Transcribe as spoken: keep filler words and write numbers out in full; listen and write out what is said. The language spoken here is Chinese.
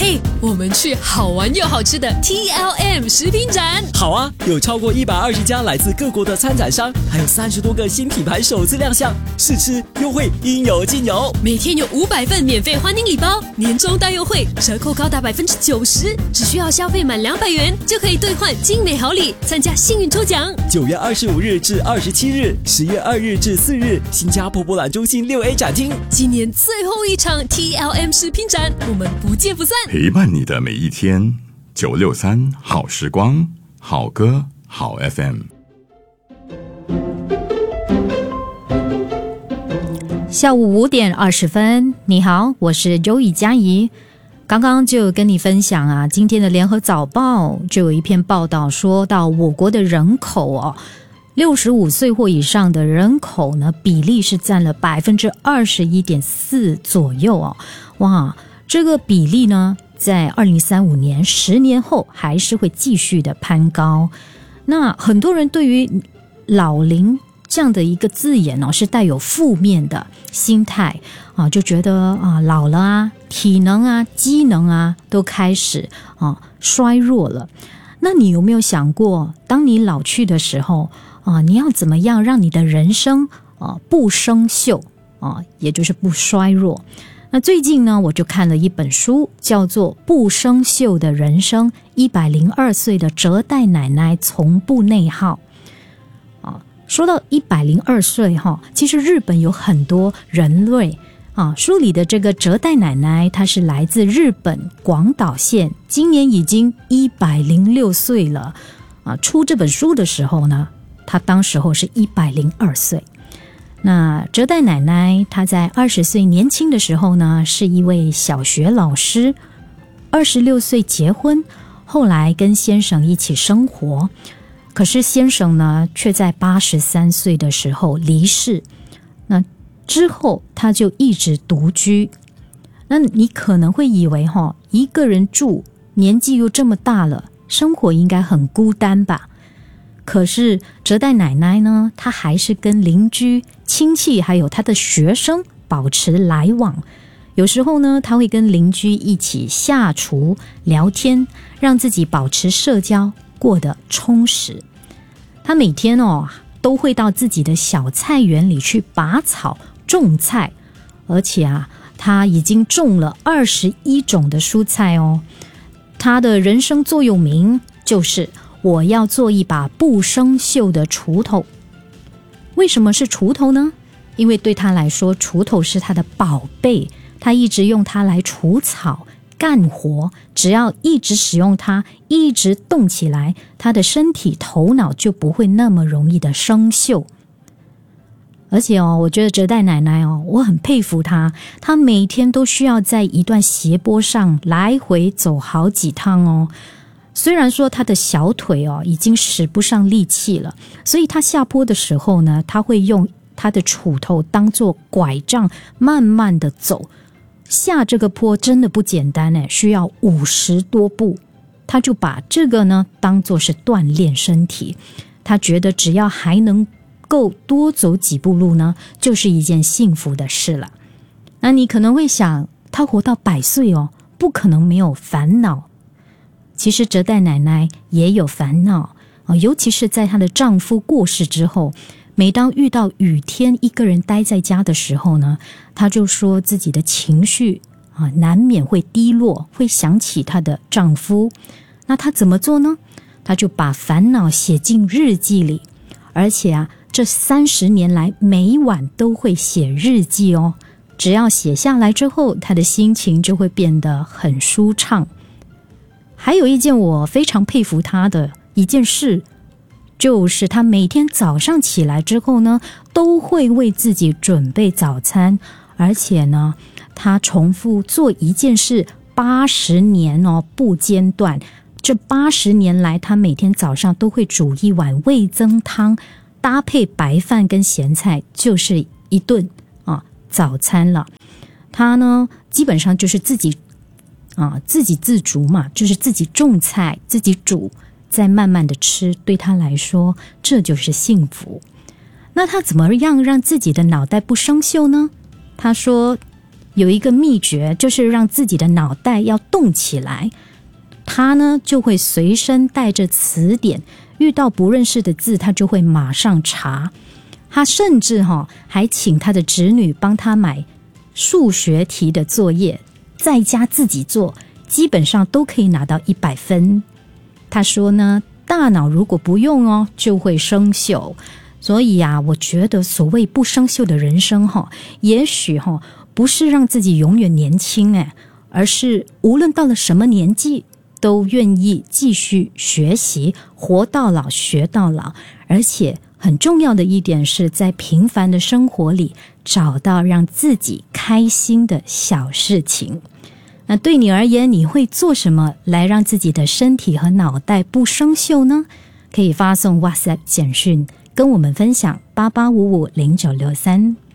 嘿，我们去好玩又好吃的 T L M 食品展。 好啊，有超过一百二十家来自各国的参展商，还有三十多个新品牌首次亮相，试吃优惠应有尽有。 每天有五百份免费欢迎礼包，年终大优惠，折扣高达百分之九十，只需要消费满两百元就可以兑换精美好礼，参加幸运抽奖。 九月二十五日至二十七日，十月二日至四日，新加坡博览中心六 A 展厅。 今年最后一场 T L M 食品展，我们不见不散。 陪伴你的每一天，九六三好时光，好歌好 F M。 下午五点二十分，你好，我是周以佳怡。刚刚就跟你分享啊，今天的联合早报就有一篇报道说到我国的人口哦，六十五岁或以上的人口呢，比例是占了百分之二十一点四左右哦。哇，这个比例呢，在二零三五年十年后还是会继续的攀高。那很多人对于老龄这样的一个字眼呢、哦，是带有负面的心态啊，就觉得啊老了啊，体能啊、机能啊都开始啊衰弱了。那你有没有想过，当你老去的时候啊，你要怎么样让你的人生啊不生锈啊，也就是不衰弱？那最近呢，我就看了一本书，叫做《不生锈的人生》，一百零二岁的折代奶奶从不内耗。啊，说到一百零二岁哈，其实日本有很多人类啊。书里的这个折代奶奶，她是来自日本广岛县，今年已经一百零六岁了。啊，出这本书的时候呢，她当时候是一百零二岁。那折代奶奶她在二十岁年轻的时候呢，是一位小学老师，二十六岁结婚，后来跟先生一起生活。可是先生呢，却在八十三岁的时候离世。那之后他就一直独居。那你可能会以为哈，一个人住，年纪又这么大了，生活应该很孤单吧？可是折代奶奶呢，她还是跟邻居、亲戚还有她的学生保持来往。有时候呢，她会跟邻居一起下厨聊天，让自己保持社交，过得充实。她每天哦都会到自己的小菜园里去拔草种菜，而且啊，她已经种了二十一种的蔬菜哦。她的人生座右铭就是我要做一把不生锈的锄头。为什么是锄头呢？因为对他来说，锄头是他的宝贝，他一直用它来除草干活，只要一直使用它，一直动起来，他的身体头脑就不会那么容易的生锈。而且哦，我觉得折代奶奶哦，我很佩服她，她每天都需要在一段斜坡上来回走好几趟哦。虽然说他的小腿哦已经使不上力气了，所以他下坡的时候呢，他会用他的锄头当作拐杖，慢慢的走。下这个坡真的不简单诶，需要五十多步。他就把这个呢当作是锻炼身体，他觉得只要还能够多走几步路呢，就是一件幸福的事了。那你可能会想，他活到百岁哦，不可能没有烦恼。其实折代奶奶也有烦恼，尤其是在她的丈夫过世之后，每当遇到雨天一个人待在家的时候呢，她就说自己的情绪啊难免会低落，会想起她的丈夫。那她怎么做呢？她就把烦恼写进日记里，而且啊，这三十年来每晚都会写日记哦。只要写下来之后，她的心情就会变得很舒畅。还有一件我非常佩服她的一件事，就是她每天早上起来之后呢，都会为自己准备早餐，而且呢，她重复做一件事八十年哦，不间断。这八十年来，她每天早上都会煮一碗味噌汤，搭配白饭跟咸菜，就是一顿啊早餐了。她呢，基本上就是自己。啊，自给自足嘛，就是自己种菜，自己煮，再慢慢的吃，对他来说，这就是幸福。那他怎么样让自己的脑袋不生锈呢？他说， 有一个秘诀，就是让自己的脑袋要动起来。他呢就会随身带着词典，遇到不认识的字他就会马上查。他甚至、哦、还请他的侄女帮他买数学题的作业，在家自己做，基本上都可以拿到一百分。他说呢，大脑如果不用哦，就会生锈。所以啊，我觉得所谓不生锈的人生、哦、也许、哦、不是让自己永远年轻，诶，而是无论到了什么年纪都愿意继续学习，活到老学到老。而且很重要的一点是，在平凡的生活里找到让自己开心的小事情。那对你而言，你会做什么来让自己的身体和脑袋不生锈呢？可以发送 WhatsApp 简讯跟我们分享八八五五零九六三。